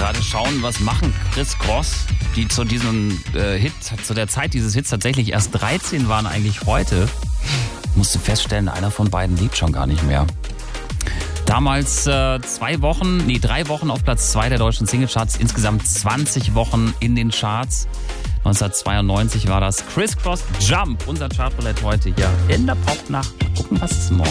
gerade schauen, was machen Criss Cross, die zu diesem Hit, zu der Zeit dieses Hits tatsächlich erst 13 waren eigentlich heute. Musste feststellen, einer von beiden lebt schon gar nicht mehr. Damals 3 Wochen auf Platz 2 der deutschen Singlecharts, insgesamt 20 Wochen in den Charts. 1992 war das Criss Cross Jump, unser Chartroulette heute hier in der Popnacht. Mal gucken, was es morgen